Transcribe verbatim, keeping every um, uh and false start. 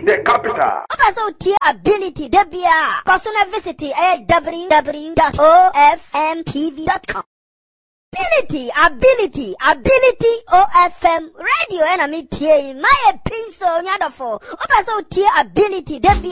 the capital. Also, tier ability, Debia. Personal visit at w w w dot o f m t v dot com. Ability, ability, ability O F M radio enemy tier. My pencil, nyadafo. Also, tier ability, Debia.